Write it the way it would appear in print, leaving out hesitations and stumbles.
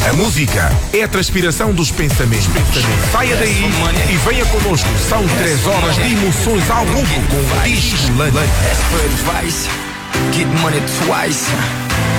A música é a transpiração dos pensamentos. Saia daí e venha connosco. São 3 horas de emoções ao vivo com o Disco Lunch. Ask for advice, get money twice.